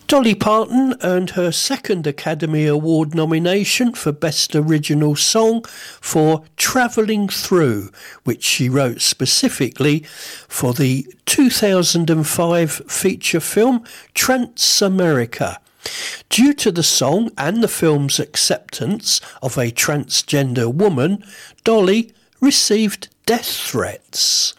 Dolly Parton earned her second Academy Award nomination for Best Original Song for Travelling Through, which she wrote specifically for the 2005 feature film Transamerica. Due to the song and the film's acceptance of a transgender woman, Dolly received death threats.